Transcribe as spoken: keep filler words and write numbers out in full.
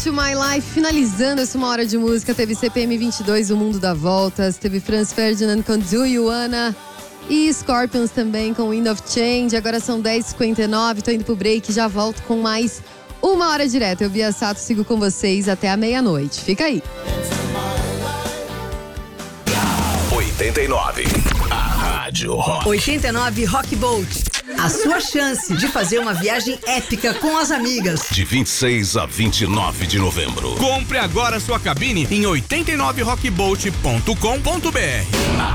to My Life, finalizando essa uma hora de música. Teve C P M vinte e dois, O Mundo dá Voltas. Teve Franz Ferdinand com Do You Wanna. E Scorpions também com Wind of Change. Agora são dez e cinquenta e nove, tô indo pro break. Já volto com mais uma hora direta. Eu, Bia Sato, sigo com vocês até a meia-noite. Fica aí. oitenta e nove, a Rádio Rock. oitenta e nove Rock Boat. A sua chance de fazer uma viagem épica com as amigas. De vinte e seis a vinte e nove de novembro. Compre agora sua cabine em oitenta e nove rock boat ponto com ponto br.